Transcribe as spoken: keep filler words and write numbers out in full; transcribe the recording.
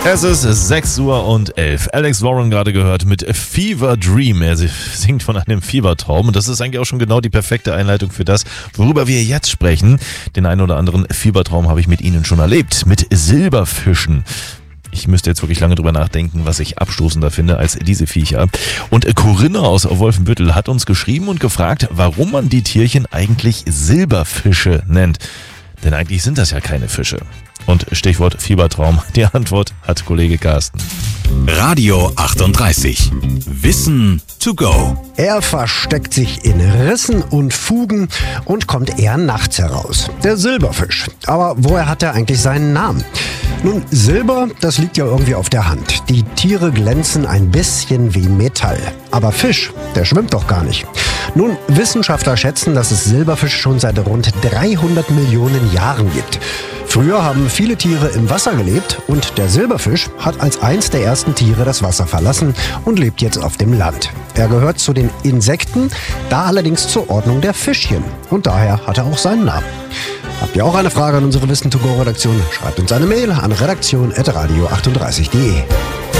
Es ist sechs Uhr und elf. Alex Warren gerade gehört mit Fever Dream. Er singt von einem Fiebertraum und das ist eigentlich auch schon genau die perfekte Einleitung für das, worüber wir jetzt sprechen. Den einen oder anderen Fiebertraum habe ich mit Ihnen schon erlebt, mit Silberfischen. Ich müsste jetzt wirklich lange drüber nachdenken, was ich abstoßender finde als diese Viecher. Und Corinna aus Wolfenbüttel hat uns geschrieben und gefragt, warum man die Tierchen eigentlich Silberfische nennt. Denn eigentlich sind das ja keine Fische. Und Stichwort Fiebertraum, die Antwort hat Kollege Carsten. Radio achtunddreißig. Wissen to go. Er versteckt sich in Rissen und Fugen und kommt eher nachts heraus. Der Silberfisch. Aber woher hat er eigentlich seinen Namen? Nun, Silber, das liegt ja irgendwie auf der Hand. Die Tiere glänzen ein bisschen wie Metall. Aber Fisch, der schwimmt doch gar nicht. Nun, Wissenschaftler schätzen, dass es Silberfisch schon seit rund dreihundert Millionen Jahren gibt. Früher haben viele Tiere im Wasser gelebt und der Silberfisch hat als eins der ersten Tiere das Wasser verlassen und lebt jetzt auf dem Land. Er gehört zu den Insekten, da allerdings zur Ordnung der Fischchen und daher hat er auch seinen Namen. Habt ihr auch eine Frage an unsere Wissen to go Redaktion? Schreibt uns eine Mail an redaktion at radio achtunddreißig punkt de.